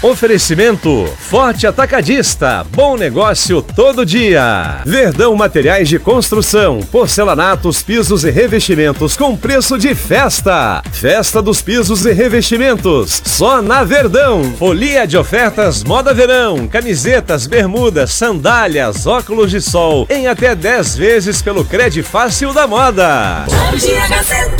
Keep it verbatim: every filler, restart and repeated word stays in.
Oferecimento Forte Atacadista, bom negócio todo dia. Verdão Materiais de Construção, porcelanatos, pisos e revestimentos com preço de festa. Festa dos pisos e revestimentos, só na Verdão. Folia de ofertas moda verão, camisetas, bermudas, sandálias, óculos de sol em até dez vezes pelo Credifácil da Moda.